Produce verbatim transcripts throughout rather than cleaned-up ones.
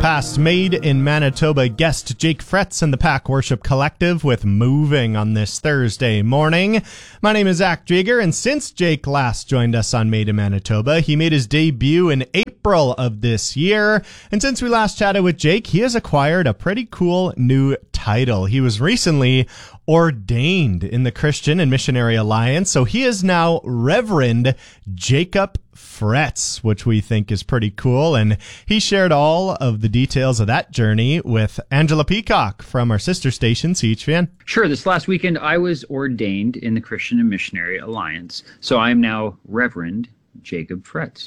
Past Made in Manitoba guest Jake Fretz and the Pack Worship Collective with Moving on this Thursday morning. My name is Zach Jager, and since Jake last joined us on Made in Manitoba, he made his debut in April of this year. And since we last chatted with Jake, he has acquired a pretty cool new title. He was recently ordained in the Christian and Missionary Alliance, so he is now Reverend Jacob Fretz, which we think is pretty cool. And he shared all of the details of that journey with Angela Peacock from our sister station, C H V N. Sure. This last weekend, I was ordained in the Christian and Missionary Alliance, so I am now Reverend Jacob Fretz.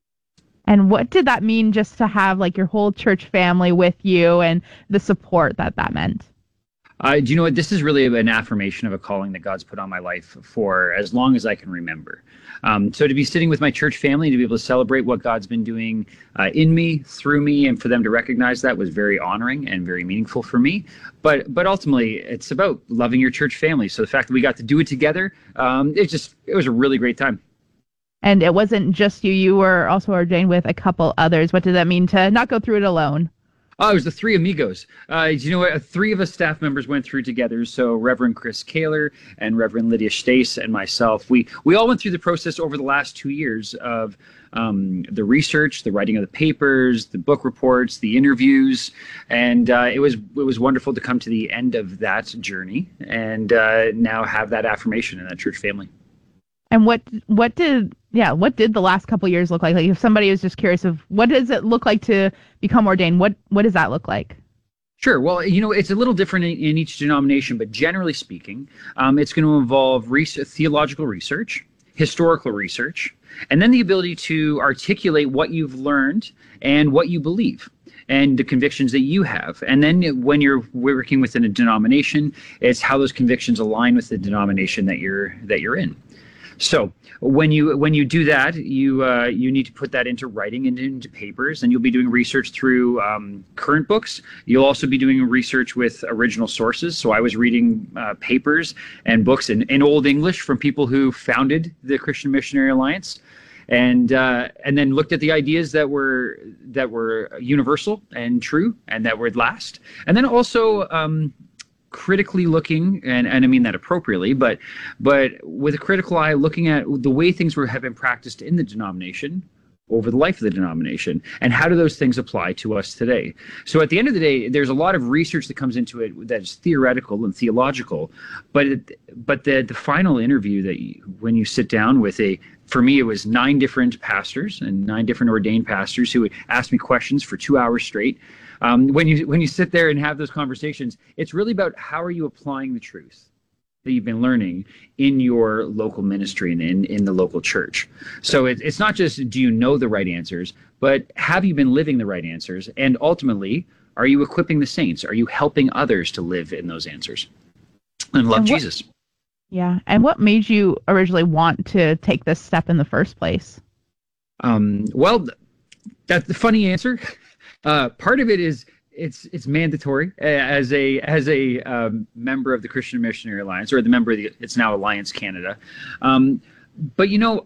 And what did that mean, just to have like your whole church family with you and the support that that meant? Uh, do you know what? This is really an affirmation of a calling that God's put on my life for as long as I can remember. Um, so to be sitting with my church family, to be able to celebrate what God's been doing uh, in me, through me, and for them to recognize that was very honoring and very meaningful for me. But but ultimately, it's about loving your church family. So the fact that we got to do it together, um, it just it was a really great time. And it wasn't just you. You were also ordained with a couple others. What did that mean to not go through it alone? Oh, it was the three amigos. Uh, you know what? Three of us staff members went through together. So Reverend Chris Kaler and Reverend Lydia Stace and myself, we we all went through the process over the last two years of um, the research, the writing of the papers, the book reports, the interviews, and uh, it was it was wonderful to come to the end of that journey and uh, now have that affirmation in that church family. And what what did yeah what did the last couple of years look like? Like, if somebody was just curious of what does it look like to become ordained, what what does that look like? Sure. Well, you know, it's a little different in, in each denomination, but generally speaking, um, it's going to involve research, theological research, historical research, and then the ability to articulate what you've learned and what you believe and the convictions that you have. And then when you're working within a denomination, it's how those convictions align with the denomination that you're that you're in. So when you when you do that, you uh, you need to put that into writing and into papers, and you'll be doing research through um, current books. You'll also be doing research with original sources. So I was reading uh, papers and books in, in Old English from people who founded the Christian Missionary Alliance, and uh, and then looked at the ideas that were that were universal and true and that would last. And then also Um, critically looking, and, and I mean that appropriately, but but with a critical eye, looking at the way things were have been practiced in the denomination over the life of the denomination, and how do those things apply to us today. So at the end of the day, there's a lot of research that comes into it that is theoretical and theological, but it, but the the final interview that you, when you sit down with a, for me it was nine different pastors and nine different ordained pastors who would ask me questions for two hours straight. Um, when you when you sit there and have those conversations, it's really about how are you applying the truth that you've been learning in your local ministry and in, in the local church. So it, it's not just do you know the right answers, but have you been living the right answers? And ultimately, are you equipping the saints? Are you helping others to live in those answers and love and what, Jesus? Yeah. And what made you originally want to take this step in the first place? Um, well, that's the funny answer. Uh, part of it is it's it's mandatory as a as a um, member of the Christian Missionary Alliance, or the member of the it's now Alliance Canada. Um, but you know,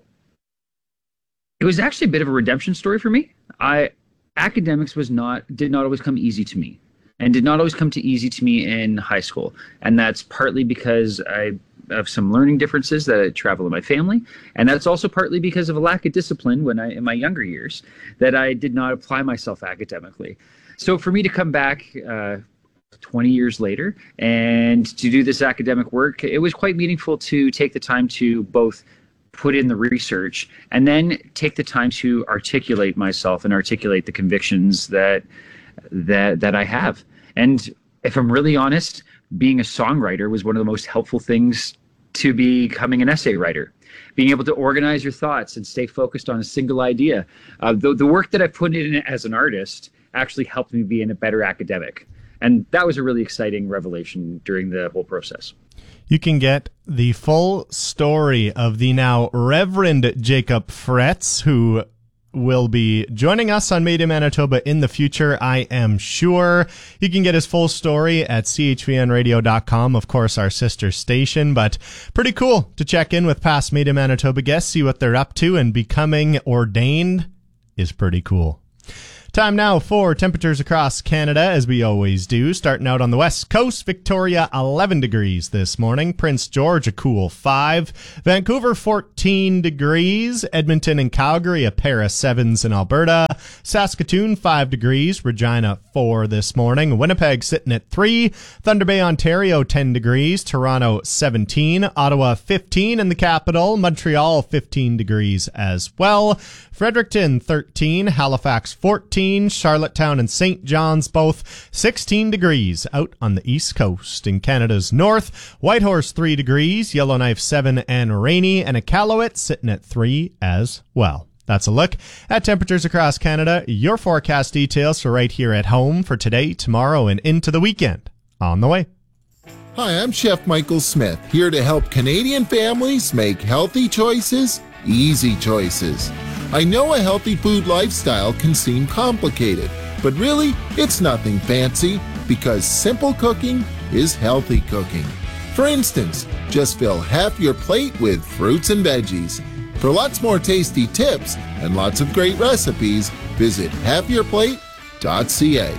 it was actually a bit of a redemption story for me. I academics was not did not always come easy to me, and did not always come to easy to me in high school, and that's partly because I of some learning differences that I travel in my family, and that's also partly because of a lack of discipline when I in my younger years that I did not apply myself academically. So for me to come back uh, twenty years later and to do this academic work, it was quite meaningful to take the time to both put in the research and then take the time to articulate myself and articulate the convictions that that that I have. And if I'm really honest, being a songwriter was one of the most helpful things to becoming an essay writer. Being able to organize your thoughts and stay focused on a single idea. Uh, the, the work that I put in as an artist actually helped me be in a better academic. And that was a really exciting revelation during the whole process. You can get the full story of the now Reverend Jacob Fretz, who will be joining us on Made in Manitoba in the future, I am sure. You can get his full story at c h v n radio dot com, of course, our sister station, but pretty cool to check in with past Made in Manitoba guests, see what they're up to, and becoming ordained is pretty cool. Time now for temperatures across Canada, as we always do. Starting out on the west coast, Victoria eleven degrees this morning. Prince George a cool five. Vancouver fourteen degrees. Edmonton and Calgary a pair of sevens in Alberta. Saskatoon five degrees. Regina four this morning. Winnipeg sitting at three. Thunder Bay, Ontario ten degrees. Toronto seventeen. Ottawa fifteen in the capital. Montreal fifteen degrees as well. Fredericton thirteen. Halifax fourteen. Charlottetown and Saint John's both sixteen degrees out on the east coast. In Canada's north, Whitehorse three degrees, Yellowknife seven and rainy, and Iqaluit sitting at three as well. That's a look at temperatures across Canada. Your forecast details for right here at home for today, tomorrow, and into the weekend. On the way. Hi, I'm Chef Michael Smith, here to help Canadian families make healthy choices, easy choices. I know a healthy food lifestyle can seem complicated, but really, it's nothing fancy because simple cooking is healthy cooking. For instance, just fill half your plate with fruits and veggies. For lots more tasty tips and lots of great recipes, visit half your plate dot c a.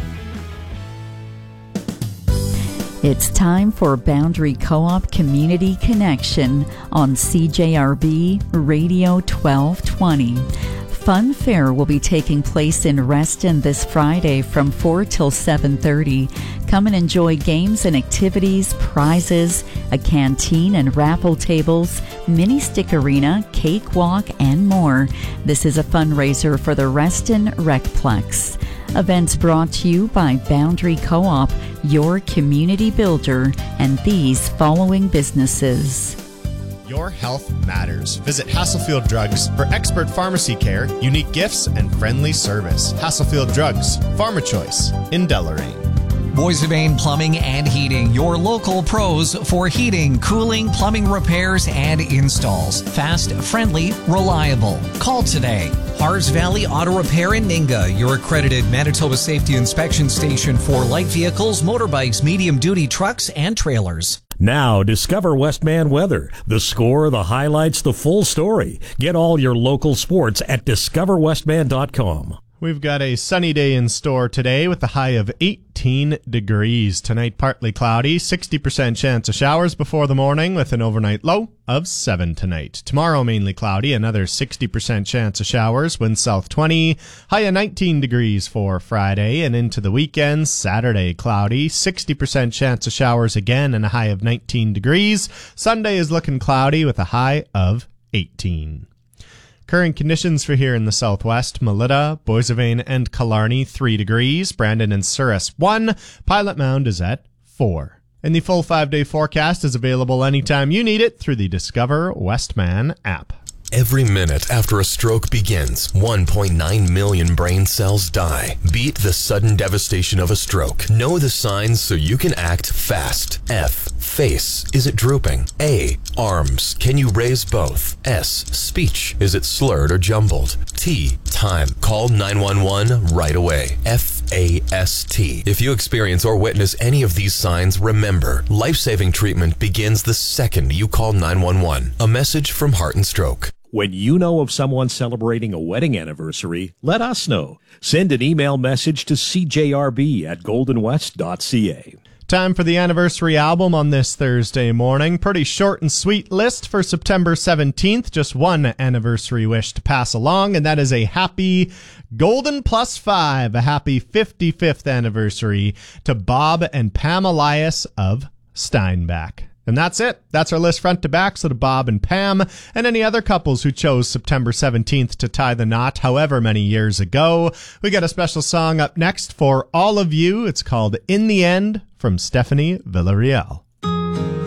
It's time for Boundary Co-op Community Connection on C J R B Radio twelve twenty. Fun Fair will be taking place in Reston this Friday from four till seven thirty. Come and enjoy games and activities, prizes, a canteen and raffle tables, mini stick arena, cakewalk, and more. This is a fundraiser for the Reston Recplex. Events brought to you by Boundary Co-op, your community builder, and these following businesses. Your health matters. Visit Hasselfield Drugs for expert pharmacy care, unique gifts, and friendly service. Hasselfield Drugs, Pharma Choice in Deloraine. Boissevain Plumbing and Heating, your local pros for heating, cooling, plumbing repairs, and installs. Fast, friendly, reliable. Call today. Hars Valley Auto Repair in Ninga, your accredited Manitoba Safety Inspection Station for light vehicles, motorbikes, medium-duty trucks, and trailers. Now, discover Westman weather. The score, the highlights, the full story. Get all your local sports at discover westman dot com. We've got a sunny day in store today with a high of eighteen degrees. Tonight, partly cloudy, sixty percent chance of showers before the morning with an overnight low of seven tonight. Tomorrow, mainly cloudy, another sixty percent chance of showers, wind south twenty, high of nineteen degrees for Friday, and into the weekend, Saturday, cloudy, sixty percent chance of showers again, and a high of nineteen degrees. Sunday is looking cloudy with a high of eighteen. Current conditions for here in the southwest, Melita, Boissevain, and Killarney, three degrees. Brandon and Souris, one. Pilot Mound is at four. And the full five-day forecast is available anytime you need it through the Discover Westman app. Every minute after a stroke begins, one point nine million brain cells die. Beat the sudden devastation of a stroke. Know the signs so you can act fast. F. Face. Is it drooping? A. Arms. Can you raise both? S. Speech. Is it slurred or jumbled? T. Time. Call nine one one right away. F A S T. If you experience or witness any of these signs, remember, life-saving treatment begins the second you call nine one one. A message from Heart and Stroke. When you know of someone celebrating a wedding anniversary, let us know. Send an email message to c j r b at golden west dot c a. Time for the anniversary album on this Thursday morning. Pretty short and sweet list for September seventeenth. Just one anniversary wish to pass along, and that is a happy golden plus five, a happy fifty-fifth anniversary to Bob and Pam Elias of Steinbach. And that's it. That's our list front to back. So to Bob and Pam and any other couples who chose September seventeenth to tie the knot however many years ago. We got a special song up next for all of you. It's called In the End from Stephanie Villarreal.